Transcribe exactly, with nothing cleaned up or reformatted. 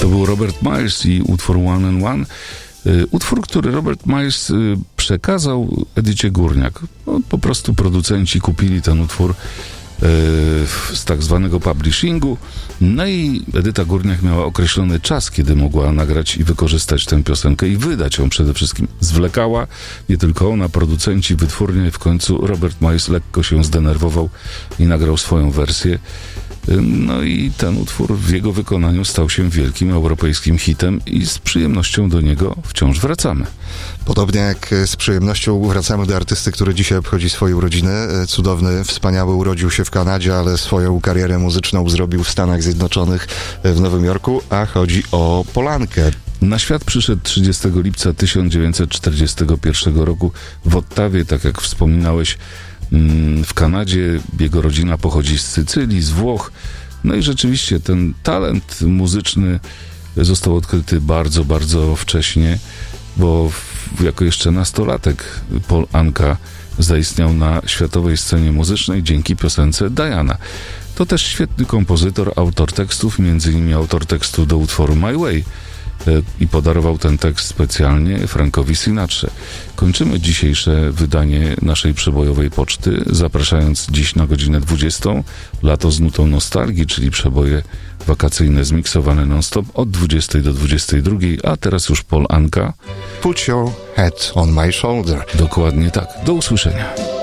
był Robert Miles i utwór One and One. Utwór, który Robert Miles przekazał Edycie Górniak. No, po prostu producenci kupili ten utwór z tak zwanego publishingu. No i Edyta Górniak miała określony czas, kiedy mogła nagrać i wykorzystać tę piosenkę i wydać ją przede wszystkim. Zwlekała, nie tylko ona, producenci, wytwórnie. W końcu Robert Miles lekko się zdenerwował i nagrał swoją wersję. No i ten utwór w jego wykonaniu stał się wielkim europejskim hitem i z przyjemnością do niego wciąż wracamy. Podobnie jak z przyjemnością wracamy do artysty, który dzisiaj obchodzi swoje urodziny. Cudowny, wspaniały, urodził się w Kanadzie, ale swoją karierę muzyczną zrobił w Stanach Zjednoczonych, w Nowym Jorku, a chodzi o Polankę. Na świat przyszedł trzydziestego lipca tysiąc dziewięćset czterdziestego pierwszego roku w Ottawie, tak jak wspominałeś, w Kanadzie. Jego rodzina pochodzi z Sycylii, z Włoch. No i rzeczywiście ten talent muzyczny został odkryty bardzo, bardzo wcześnie, bo w, jako jeszcze nastolatek Paul Anka zaistniał na światowej scenie muzycznej dzięki piosence Diana. To też świetny kompozytor, autor tekstów, między innymi autor tekstu do utworu My Way, i podarował ten tekst specjalnie Frankowi Sinatrze. Kończymy dzisiejsze wydanie naszej przebojowej poczty, zapraszając dziś na godzinę dwudziestą. Lato z nutą nostalgii, czyli przeboje wakacyjne zmiksowane non-stop od dwudziestej do dwudziestej drugiej, a teraz już Paul Anka. Put your head on my shoulder. Dokładnie tak. Do usłyszenia.